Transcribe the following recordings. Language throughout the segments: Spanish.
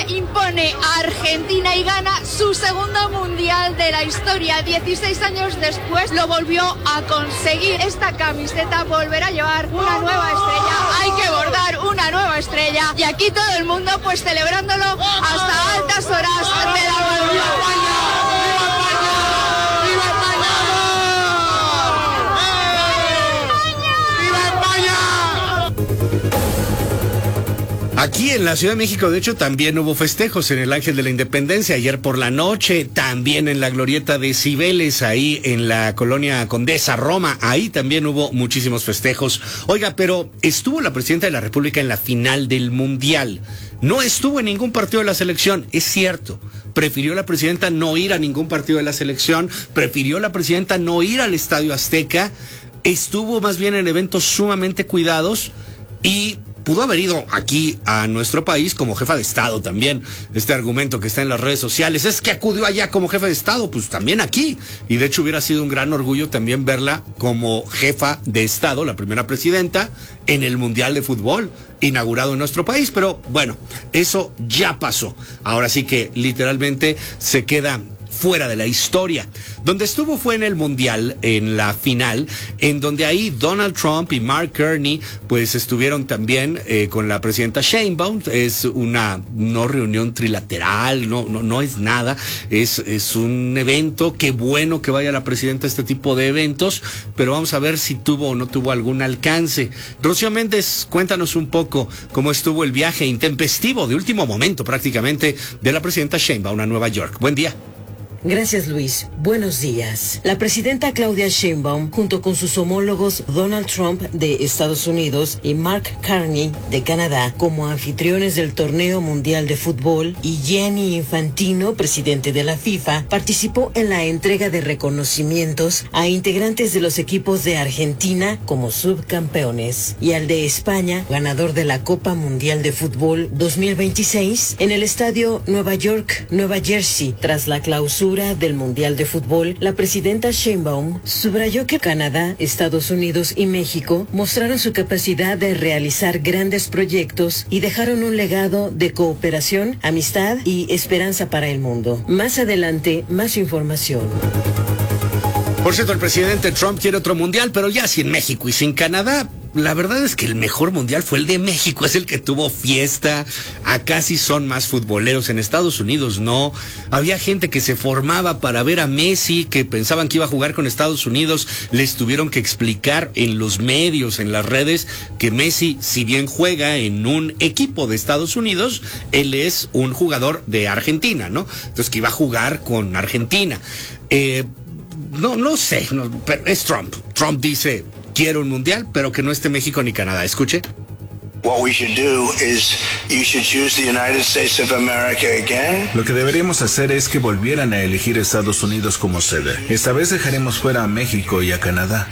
impone a Argentina y gana su segundo mundial de la historia. 16 años después lo volvió a conseguir. Esta camiseta volverá a llevar una nueva estrella. Hay que bordar una nueva estrella. Y aquí todo el mundo pues celebrándolo hasta altas horas de la madrugada. Aquí en la Ciudad de México, de hecho, también hubo festejos en el Ángel de la Independencia. Ayer por la noche, también en la Glorieta de Cibeles, ahí en la colonia Condesa, Roma. Ahí también hubo muchísimos festejos. Oiga, pero estuvo la presidenta de la República en la final del Mundial. No estuvo en ningún partido de la selección, es cierto. Prefirió la presidenta no ir a ningún partido de la selección. Prefirió la presidenta no ir al Estadio Azteca. Estuvo más bien en eventos sumamente cuidados y pudo haber ido aquí a nuestro país como jefa de Estado también. Este argumento que está en las redes sociales es que acudió allá como jefa de Estado, pues también aquí. Y de hecho hubiera sido un gran orgullo también verla como jefa de Estado, la primera presidenta, en el Mundial de Fútbol inaugurado en nuestro país. Pero bueno, eso ya pasó. Ahora sí que literalmente se queda fuera de la historia. Donde estuvo fue en el Mundial, en la final, en donde ahí Donald Trump y Mark Carney pues estuvieron también con la presidenta Sheinbaum. Es una no reunión trilateral, no es nada, es un evento. Qué bueno que vaya la presidenta a este tipo de eventos, pero vamos a ver si tuvo o no tuvo algún alcance. Rocío Méndez, cuéntanos un poco cómo estuvo el viaje intempestivo de último momento prácticamente de la presidenta Sheinbaum a Nueva York. Buen día. Gracias, Luis. Buenos días. La presidenta Claudia Sheinbaum, junto con sus homólogos Donald Trump de Estados Unidos y Mark Carney de Canadá, como anfitriones del Torneo Mundial de Fútbol, y Gianni Infantino, presidente de la FIFA, participó en la entrega de reconocimientos a integrantes de los equipos de Argentina como subcampeones y al de España, ganador de la Copa Mundial de Fútbol 2026, en el estadio Nueva York, Nueva Jersey, tras la clausura del Mundial de Fútbol. La presidenta Sheinbaum subrayó que Canadá, Estados Unidos y México mostraron su capacidad de realizar grandes proyectos y dejaron un legado de cooperación, amistad y esperanza para el mundo. Más adelante, más información. Por cierto, el presidente Trump quiere otro mundial, pero ya sin México y sin Canadá. La verdad es que el mejor mundial fue el de México, es el que tuvo fiesta. Acá sí son más futboleros, en Estados Unidos no. Había gente que se formaba para ver a Messi, que pensaban que iba a jugar con Estados Unidos. Les tuvieron que explicar en los medios, en las redes, que Messi, si bien juega en un equipo de Estados Unidos, él es un jugador de Argentina, ¿no? Entonces que iba a jugar con Argentina. No sé, pero es Trump. Trump dice: quiero un mundial, pero que no esté México ni Canadá. Escuche. Lo que deberíamos hacer es que volvieran a elegir Estados Unidos como sede. Esta vez dejaremos fuera a México y a Canadá.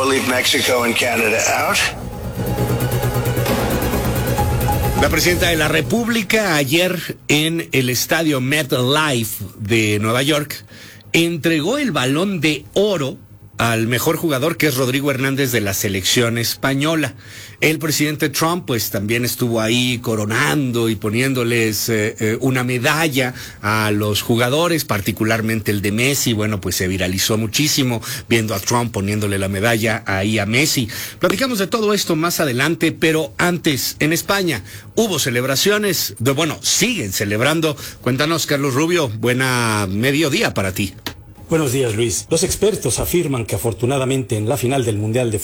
La presidenta de la República ayer en el estadio MetLife de Nueva York entregó el Balón de Oro al mejor jugador, que es Rodrigo Hernández de la selección española. El presidente Trump pues también estuvo ahí coronando y poniéndoles una medalla a los jugadores, particularmente el de Messi. Bueno, pues se viralizó muchísimo viendo a Trump poniéndole la medalla ahí a Messi. Platicamos de todo esto más adelante, pero antes, en España hubo celebraciones, siguen celebrando. Cuéntanos, Carlos Rubio, buena mediodía para ti. Buenos días, Luis. Los expertos afirman que afortunadamente en la final del Mundial de